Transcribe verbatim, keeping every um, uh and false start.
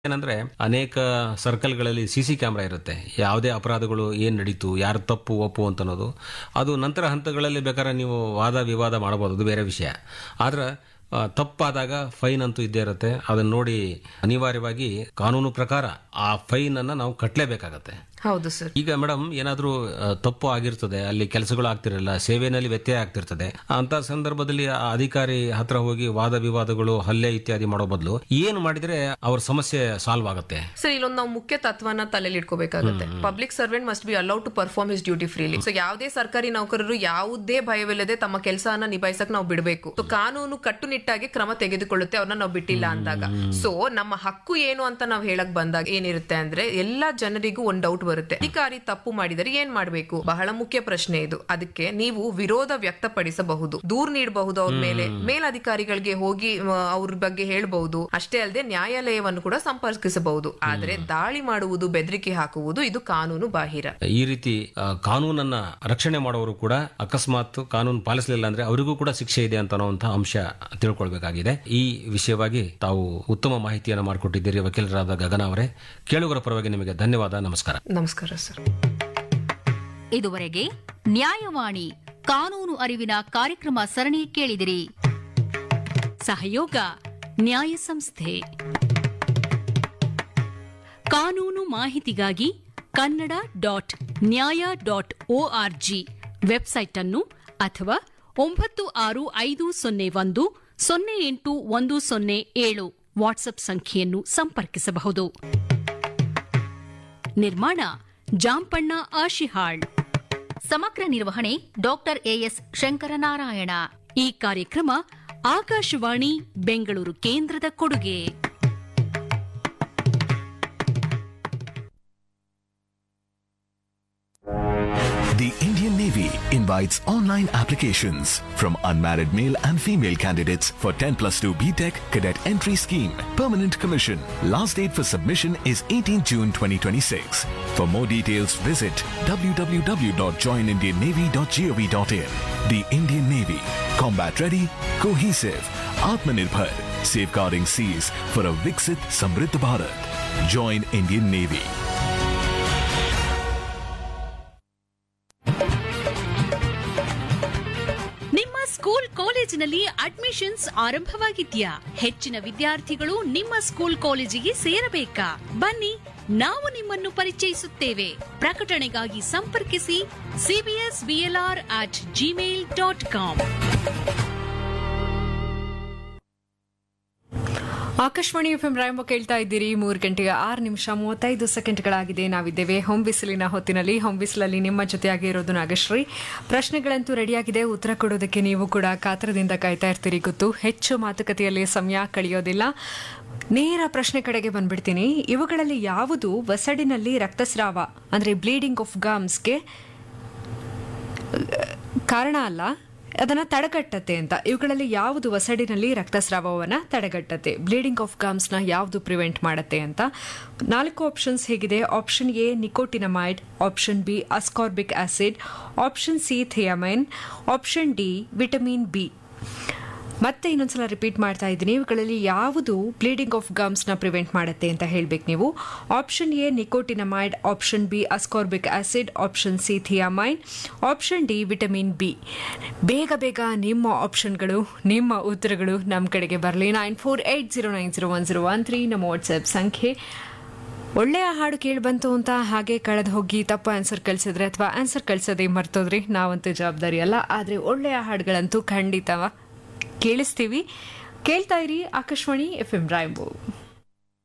ಏನಂದ್ರೆ ಅನೇಕ ಸರ್ಕಲ್ಗಳಲ್ಲಿ C C camera ಇರುತ್ತೆ. ಯಾವುದೇ ಅಪರಾಧಗಳು ಏನ್ ನಡೀತು, ಯಾರು ತಪ್ಪು ಒಪ್ಪು ಅಂತ ಅನ್ನೋದು ಅದು ನಂತರ ಹಂತಗಳಲ್ಲಿ ಬೇಕಾದ್ರೆ ನೀವು ವಾದ ವಿವಾದ ಮಾಡಬಹುದು, ಅದು ಬೇರೆ ವಿಷಯ. ಆದ್ರೆ ಆ, ತಪ್ಪಾದಾಗ ಫೈನ್ ಅಂತೂ ಇದ್ದೇ ಇರುತ್ತೆ. ಅದನ್ನ ನೋಡಿ ಅನಿವಾರ್ಯವಾಗಿ ಕಾನೂನು ಪ್ರಕಾರ ಆ ಫೈನ್ ಅನ್ನ ನಾವು ಕಟ್ಟಲೇಬೇಕಾಗತ್ತೆ. ಹೌದು ಸರ್. ಈಗ ಮೇಡಮ್ ಏನಾದ್ರೂ ಆ, ತಪ್ಪು ಆಗಿರ್ತದೆ, ಅಲ್ಲಿ ಕೆಲಸಗಳು ಆಗ್ತಿರಲ್ಲ, ಸೇವೆಯಲ್ಲಿ ವ್ಯತ್ಯಯ ಆಗ್ತಿರ್ತದೆ. ಅಂತ ಸಂದರ್ಭದಲ್ಲಿ ಆ ಅಧಿಕಾರಿ ಹತ್ರ ಹೋಗಿ ವಾದ ವಿವಾದಗಳು, ಹಲ್ಲೆ ಇತ್ಯಾದಿ ಮಾಡೋ ಬದಲು ಏನು ಮಾಡಿದ್ರೆ ಅವ್ರ ಸಮಸ್ಯೆ ಸಾಲ್ವ್ ಆಗುತ್ತೆ? ಸರ್, ಇಲ್ಲೊಂದು ನಾವು ಮುಖ್ಯ ತತ್ವನ ತಲೆಯಲ್ಲಿ ಇಟ್ಕೋಬೇಕಾಗುತ್ತೆ. Public servant must be allowed to perform his duty freely. So ಯಾವುದೇ ಸರ್ಕಾರಿ ನೌಕರರು ಯಾವುದೇ ಭಯವಿಲ್ಲದೆ ತಮ್ಮ ಕೆಲಸವನ್ನ ನಿಭಾಯಿಸಕ್ ನಾವು ಬಿಡಬೇಕು. ಸೊ ಕಾನೂನು ಕಟ್ಟುನಿಟ್ಟಾಗಿ ಕ್ರಮ ತೆಗೆದುಕೊಳ್ಳುತ್ತೆ ಅವ್ರನ್ನ ನಾವು ಬಿಟ್ಟಿಲ್ಲ ಅಂದಾಗ. ಸೊ ನಮ್ಮ ಹಕ್ಕು ಏನು ಅಂತ ನಾವು ಹೇಳಕ್ ಬಂದಾಗ ಏನಿರುತ್ತೆ ಅಂದ್ರೆ ಎಲ್ಲಾ ಜನರಿಗೂ ಒಂದ್ ಡೌಟ್ ಬರುತ್ತೆ, ಅಧಿಕಾರಿ ತಪ್ಪು ಮಾಡಿದರೆ ಏನ್ ಮಾಡಬೇಕು? ಬಹಳ ಮುಖ್ಯ ಪ್ರಶ್ನೆ ಇದು. ಅದಕ್ಕೆ ನೀವು ವಿರೋಧ ವ್ಯಕ್ತಪಡಿಸಬಹುದು, ದೂರ್ ನೀಡಬಹುದು ಅವ್ರ ಮೇಲೆ, ಮೇಲಧಿಕಾರಿಗಳಿಗೆ ಹೋಗಿ ಅವ್ರ ಬಗ್ಗೆ ಹೇಳಬಹುದು. ಅಷ್ಟೇ ಅಲ್ಲದೆ ನ್ಯಾಯಾಲಯವನ್ನು ಕೂಡ ಸಂಪರ್ಕಿಸಬಹುದು. ಆದ್ರೆ ದಾಳಿ ಮಾಡುವುದು, ಬೆದರಿಕೆ ಹಾಕುವುದು ಇದು ಕಾನೂನು ಬಾಹಿರ. ಈ ರೀತಿ ಆ, ಕಾನೂನನ್ನ ರಕ್ಷಣೆ ಮಾಡೋರು ಕೂಡ ಅಕಸ್ಮಾತ್ ಕಾನೂನು ಪಾಲಿಸಲಿಲ್ಲ ಅಂದ್ರೆ ಅವರಿಗೂ ಕೂಡ ಶಿಕ್ಷೆ ಇದೆ ಅಂತ ಅನ್ನುವಂತಹ ಅಂಶ ತಿಳ್ಕೊಳ್ಬೇಕಾಗಿದೆ. ಈ ವಿಷಯವಾಗಿ ತಾವು ಉತ್ತಮ ಮಾಹಿತಿಯನ್ನು ಮಾಡಿಕೊಟ್ಟಿದ್ದೀರಿ ವಕೀಲರಾದ ಗಗನ ಅವರೇ. ಕೇಳುಗರ ಪರವಾಗಿ ನಿಮಗೆ ಧನ್ಯವಾದ. ನಮಸ್ಕಾರ. ನಮಸ್ಕಾರ ಸರ್. ಇದುವರೆಗೆ ನ್ಯಾಯವಾಣಿ ಕಾನೂನು ಅರಿವಿನ ಕಾರ್ಯಕ್ರಮ ಸರಣಿ ಕೇಳಿದಿರಿ. ಸಹಯೋಗ ನ್ಯಾಯ ಸಂಸ್ಥೆ. ಕಾನೂನು ಮಾಹಿತಿಗಾಗಿ ಕನ್ನಡ ಡಾಟ್ ನ್ಯಾಯ ಡಾಟ್ ಒಆರ್ಜಿ ವೆಬ್ಸೈಟ್ ಅನ್ನು ಅಥವಾ ಒಂಬತ್ತು ಆರು ಐದು ಸೊನ್ನೆ ಒಂದು ಸೊನ್ನೆ ಎಂಟು ಒಂದು ಸೊನ್ನೆ ಏಳು ವಾಟ್ಸ್ಆಪ್ ಸಂಖ್ಯೆಯನ್ನು ಸಂಪರ್ಕಿಸಬಹುದು. ನಿರ್ಮಾಣ ಜಾಂಪಣ್ಣ ಆಶಿಹಾಳ್. ಸಮಗ್ರ ನಿರ್ವಹಣೆ ಡಾಕ್ಟರ್ ಎಎಸ್ ಶಂಕರನಾರಾಯಣ. ಈ ಕಾರ್ಯಕ್ರಮ ಆಕಾಶವಾಣಿ ಬೆಂಗಳೂರು ಕೇಂದ್ರದ ಕೊಡುಗೆ. The Indian Navy invites online applications from unmarried male and female candidates for ten plus two B Tech Cadet Entry Scheme. Permanent Commission. Last date for submission is eighteenth June twenty twenty-six. For more details, visit w w w dot join indian navy dot gov dot in. The Indian Navy. Combat ready, cohesive, Atmanirbhar. Safeguarding seas for a Viksit Samriddh Bharat. Join Indian Navy. School ಕಾಲೇಜಿನಲ್ಲಿ admissions ಆರಂಭವಾಗಿದ್ಯಾ? ಹೆಚ್ಚಿನ ವಿದ್ಯಾರ್ಥಿಗಳು ನಿಮ್ಮ school ಕಾಲೇಜಿಗೆ ಸೇರಬೇಕಾ? ಬನ್ನಿ, ನಾವು ನಿಮ್ಮನ್ನು ಪರಿಚಯಿಸುತ್ತೇವೆ. ಪ್ರಕಟಣೆಗಾಗಿ ಸಂಪರ್ಕಿಸಿ CBS BLR at Gmail dot com. Akashvani FM ರಾಯಂಬ ಕೇಳ್ತಾ ಇದ್ದೀರಿ. ಮೂರು ಗಂಟೆಗೆ ಆರು ನಿಮಿಷ ಮೂವತ್ತೈದು ಸೆಕೆಂಡ್ಗಳಾಗಿದೆ. ನಾವಿದ್ದೇವೆ ಹೋಮ್ ಬಿಸಿಲಿನ ಹೊತ್ತಿನಲ್ಲಿ. ಹೋಮ್ ಬಿಸಿಲಲ್ಲಿ ನಿಮ್ಮ ಜೊತೆಯಾಗಿ ಇರೋದು ನಾಗಶ್ರೀ. ಪ್ರಶ್ನೆಗಳಂತೂ ರೆಡಿಯಾಗಿದೆ. ಉತ್ತರ ಕೊಡೋದಕ್ಕೆ ನೀವು ಕೂಡ ಕಾತರದಿಂದ ಕಾಯ್ತಾ ಇರ್ತೀರಿ ಗೊತ್ತು. ಹೆಚ್ಚು ಮಾತುಕತೆಯಲ್ಲಿ ಸಮಯ ಕಳೆಯೋದಿಲ್ಲ. ನೇರ ಪ್ರಶ್ನೆ ಕಡೆಗೆ ಬಂದ್ಬಿಡ್ತೀನಿ. ಇವುಗಳಲ್ಲಿ ಯಾವುದು ವಸಡಿನಲ್ಲಿ ರಕ್ತಸ್ರಾವ ಅಂದರೆ ಬ್ಲೀಡಿಂಗ್ ಆಫ್ ಗಮ್ಸ್ಗೆ ಕಾರಣ ಅಲ್ಲ, ಅದನ್ನು ತಡೆಗಟ್ಟತ್ತೆ ಅಂತ? ಇವುಗಳಲ್ಲಿ ಯಾವುದು ವಸಡಿನಲ್ಲಿ ರಕ್ತಸ್ರಾವವನ್ನು ತಡೆಗಟ್ಟತ್ತೆ? ಬ್ಲೀಡಿಂಗ್ ಆಫ್ ಗಮ್ಸ್ನ ಯಾವುದು ಪ್ರಿವೆಂಟ್ ಮಾಡುತ್ತೆ ಅಂತ? ನಾಲ್ಕು ಆಪ್ಷನ್ಸ್ ಹೇಗಿದೆ. Option A nicotinamide, option B ascorbic acid, option C ಥಿಯಾಮೈನ್, option D vitamin B. ಮತ್ತೆ ಇನ್ನೊಂದ್ಸಲ ರಿಪೀಟ್ ಮಾಡ್ತಾ ಇದ್ದೀನಿ. ಇವುಗಳಲ್ಲಿ ಯಾವುದು ಬ್ಲೀಡಿಂಗ್ ಆಫ್ ಗಮ್ಸ್ನ ಪ್ರಿವೆಂಟ್ ಮಾಡುತ್ತೆ ಅಂತ ಹೇಳಬೇಕು ನೀವು. Option A nicotinamide, option B ascorbic acid, option C ಥಿಯಾಮೈನ್, option D vitamin B. ಬೇಗ ಬೇಗ ನಿಮ್ಮ ಆಪ್ಷನ್ಗಳು, ನಿಮ್ಮ ಉತ್ತರಗಳು ನಮ್ಮ ಕಡೆಗೆ ಬರಲಿ. Nine four eight zero nine zero one zero one three ನಮ್ಮ ವಾಟ್ಸ್ಆ್ಯಪ್ ಸಂಖ್ಯೆ. ಒಳ್ಳೆಯ ಹಾಡು ಕೇಳಿ ಬಂತು ಅಂತ ಹಾಗೆ ಕಳೆದು ಹೋಗಿ ತಪ್ಪು ಆನ್ಸರ್ ಕಳಿಸಿದ್ರೆ ಅಥವಾ ಆನ್ಸರ್ ಕಳಿಸೋದೇ ಮರ್ತೋದ್ರಿ, ನಾವಂತೂ ಜವಾಬ್ದಾರಿ ಅಲ್ಲ. ಆದರೆ ಒಳ್ಳೆಯ ಹಾಡುಗಳಂತೂ ಖಂಡಿತವ ಕೇಳಿಸ್ತೀವಿ. ಕೇಳ್ತಾ ಇರಿ ಆಕಾಶವಾಣಿ ಎಫ್ ಎಂ ರಾಯಂಬೋ.